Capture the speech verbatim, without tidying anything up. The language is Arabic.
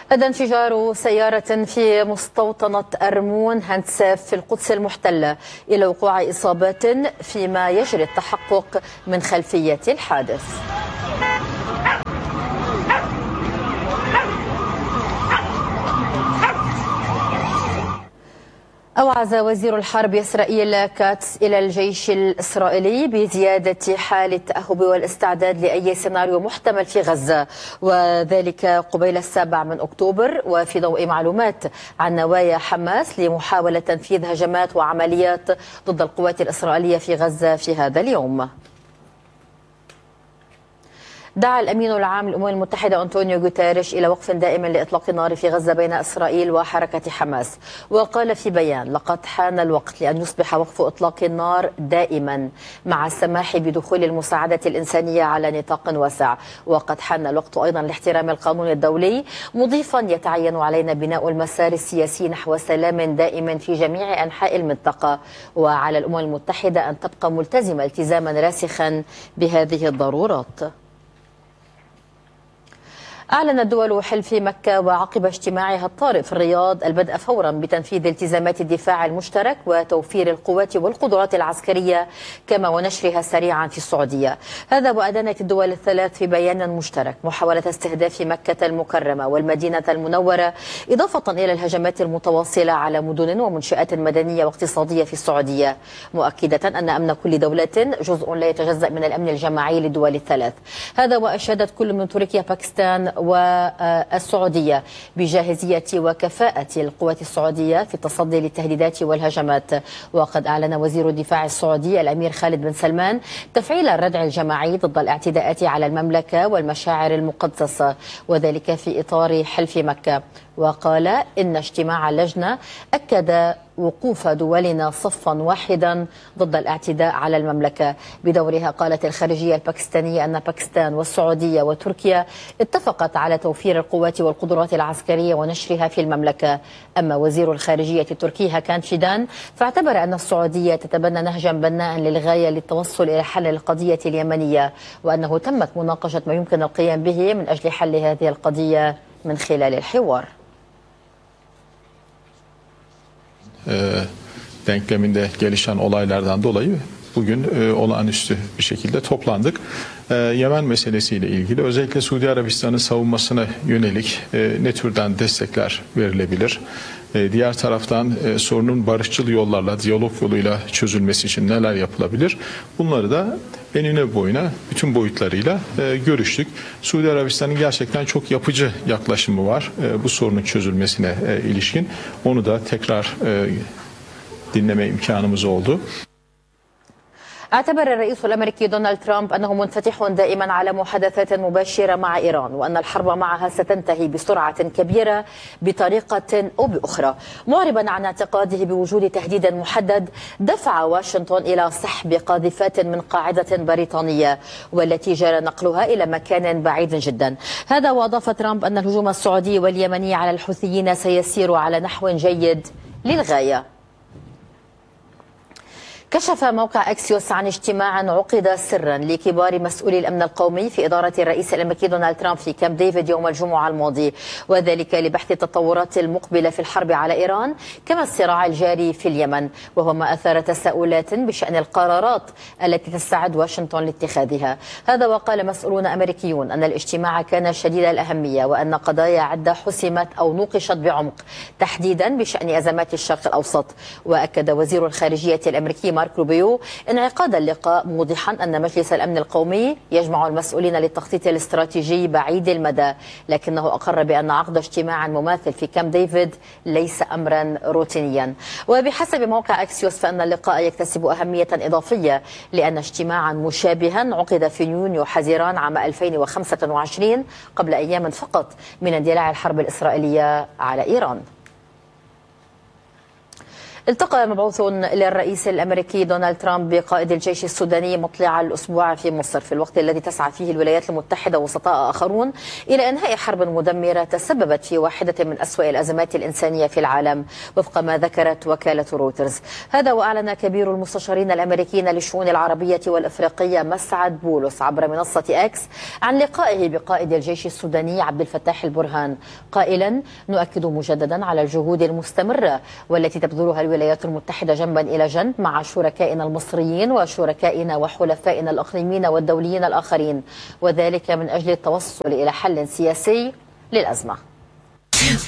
أدى انفجار سيارة في مستوطنة أرمون هنتساف في القدس المحتلة إلى وقوع إصابات، فيما يجري التحقق من خلفية الحادث. أوعز وزير الحرب إسرائيل كاتس إلى الجيش الإسرائيلي بزيادة حال التأهب والاستعداد لأي سيناريو محتمل في غزة، وذلك قبيل السابع من أكتوبر، وفي ضوء معلومات عن نوايا حماس لمحاولة تنفيذ هجمات وعمليات ضد القوات الإسرائيلية في غزة في هذا اليوم. دعا الأمين العام للأمم المتحدة أنطونيو غوتيريش إلى وقف دائم لإطلاق النار في غزة بين إسرائيل وحركة حماس، وقال في بيان: لقد حان الوقت لأن يصبح وقف إطلاق النار دائما مع السماح بدخول المساعدة الإنسانية على نطاق واسع، وقد حان الوقت أيضا لاحترام القانون الدولي، مضيفا: يتعين علينا بناء المسار السياسي نحو سلام دائم في جميع أنحاء المنطقة، وعلى الأمم المتحدة أن تبقى ملتزمة التزاما راسخا بهذه الضرورات. أعلنت دول حلف مكة وعقب اجتماعها الطارئ في الرياض البدء فورا بتنفيذ التزامات الدفاع المشترك وتوفير القوات والقدرات العسكرية كما ونشرها سريعا في السعودية. هذا وأدانت الدول الثلاث في بيان مشترك محاولة استهداف مكة المكرمة والمدينة المنورة، إضافة إلى الهجمات المتواصلة على مدن ومنشآت مدنية واقتصادية في السعودية، مؤكدة أن أمن كل دولة جزء لا يتجزأ من الأمن الجماعي للدول الثلاث. هذا وأشادت كل من تركيا، باكستان والسعودية بجاهزية وكفاءة القوات السعودية في التصدي للتهديدات والهجمات. وقد أعلن وزير الدفاع السعودي الأمير خالد بن سلمان تفعيل الردع الجماعي ضد الاعتداءات على المملكة والمشاعر المقدسة، وذلك في إطار حلف مكة. وقال إن اجتماع اللجنة أكد وقوف دولنا صفا واحدا ضد الاعتداء على المملكة. بدورها قالت الخارجية الباكستانية أن باكستان والسعودية وتركيا اتفقت على توفير القوات والقدرات العسكرية ونشرها في المملكة. أما وزير الخارجية التركي هاكان فيدان فاعتبر أن السعودية تتبنى نهجا بناء للغاية للتوصل إلى حل القضية اليمنية، وأنه تمت مناقشة ما يمكن القيام به من أجل حل هذه القضية من خلال الحوار. denkleminde gelişen olaylardan dolayı bugün e, olağanüstü bir şekilde toplandık. E, Yemen meselesiyle ilgili özellikle Suudi Arabistan'ın savunmasına yönelik e, ne türden destekler verilebilir? E, diğer taraftan e, sorunun barışçıl yollarla, diyalog yoluyla çözülmesi için neler yapılabilir? Bunları da enine boyuna bütün boyutlarıyla e, görüştük. Suudi Arabistan'ın gerçekten çok yapıcı yaklaşımı var e, bu sorunun çözülmesine e, ilişkin. Onu da tekrar e, dinleme imkanımız oldu. اعتبر الرئيس الأمريكي دونالد ترامب أنه منفتح دائما على محادثات مباشرة مع إيران، وأن الحرب معها ستنتهي بسرعة كبيرة بطريقة أو بأخرى، معربا عن اعتقاده بوجود تهديد محدد دفع واشنطن إلى سحب قاذفات من قاعدة بريطانية والتي جرى نقلها إلى مكان بعيد جدا. هذا وأضاف ترامب أن الهجوم السعودي واليمني على الحوثيين سيسير على نحو جيد للغاية. كشف موقع أكسيوس عن اجتماع عقد سرا لكبار مسؤولي الأمن القومي في إدارة الرئيس الأمريكي دونالد ترامب في كامب ديفيد يوم الجمعة الماضي، وذلك لبحث التطورات المقبلة في الحرب على إيران كما الصراع الجاري في اليمن، وهو ما أثار تساؤلات بشأن القرارات التي تستعد واشنطن لاتخاذها. هذا وقال مسؤولون أمريكيون أن الاجتماع كان شديد الأهمية، وأن قضايا عدة حسمت أو نوقشت بعمق تحديدا بشأن أزمات الشرق الأوسط. وأكد وزير الخارجية الأمريكي مارك روبيو انعقاد اللقاء، موضحا أن مجلس الأمن القومي يجمع المسؤولين للتخطيط الاستراتيجي بعيد المدى، لكنه أقر بأن عقد اجتماع مماثل في كامب ديفيد ليس أمرا روتينيا. وبحسب موقع أكسيوس فإن اللقاء يكتسب أهمية إضافية لأن اجتماعا مشابها عقد في يونيو حزيران عام ألفين وخمسة وعشرين قبل أيام فقط من اندلاع الحرب الإسرائيلية على إيران. التقى مبعوث للرئيس الأمريكي دونالد ترامب بقائد الجيش السوداني مطلع الأسبوع في مصر، في الوقت الذي تسعى فيه الولايات المتحدة ووسطاء آخرون إلى إنهاء حرب مدمرة تسببت في واحدة من أسوأ الأزمات الإنسانية في العالم وفق ما ذكرت وكالة رويترز. هذا وأعلن كبير المستشارين الأمريكيين للشؤون العربية والإفريقية مسعد بولس عبر منصة إكس عن لقائه بقائد الجيش السوداني عبد الفتاح البرهان، قائلا: نؤكد مجددا على الجهود المستمرة والتي تبذلها الولايات المتحدة جنبا إلى جنب مع شركائنا المصريين وشركائنا وحلفائنا الإقليميين والدوليين الآخرين، وذلك من أجل التوصل إلى حل سياسي للأزمة.